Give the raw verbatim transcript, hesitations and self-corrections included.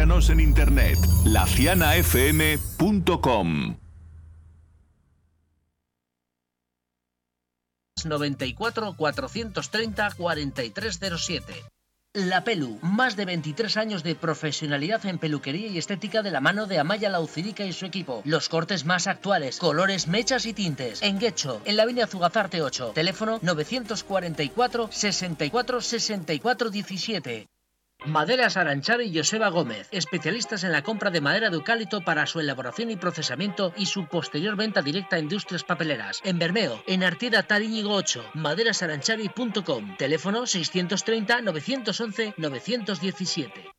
Búscanos en internet, la ciana f m punto com. noventa y cuatro, cuatrocientos treinta, cuarenta y tres cero siete. La Pelu, más de veintitrés años de profesionalidad en peluquería y estética de la mano de Amaya Laucirica y su equipo. Los cortes más actuales, colores, mechas y tintes. En Guecho, en la avenida Zugazarte ocho. Teléfono novecientos cuarenta y cuatro, sesenta y cuatro, sesenta y cuatro diecisiete. Maderas Aranchar y Joseba Gómez, especialistas en la compra de madera de eucalipto para su elaboración y procesamiento y su posterior venta directa a industrias papeleras. En Bermeo, en Artida Taríñigo ocho, maderas aranchari punto com. Teléfono seiscientos treinta, novecientos once, novecientos diecisiete.